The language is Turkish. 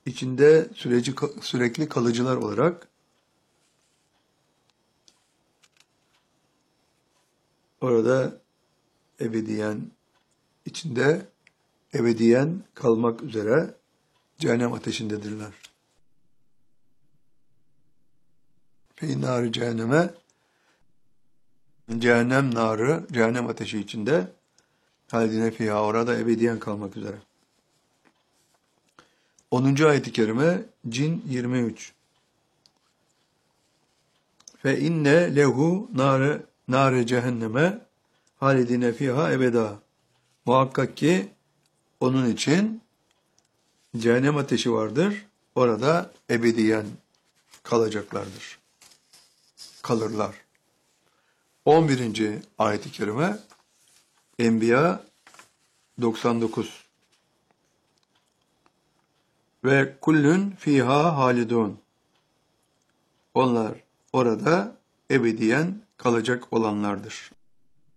içinde sürekli kalıcılar olarak orada ebediyen içinde ebediyen kalmak üzere cehennem ateşindedirler. Fi nâri cehenneme, cehennem narı, cehennem ateşi içinde halidine fiha, orada ebediyen kalmak üzere. 10. ayet-i kerime Cin 23. Fe inne lehu nâre cehenneme halidine fiha ebeda. Muhakkak ki onun için cehennem ateşi vardır. Orada ebediyen kalacaklardır. Kalırlar. 11. ayet-i kerime Enbiya 99. Ve kullun fiha halidun. Onlar orada ebediyen kalacak olanlardır.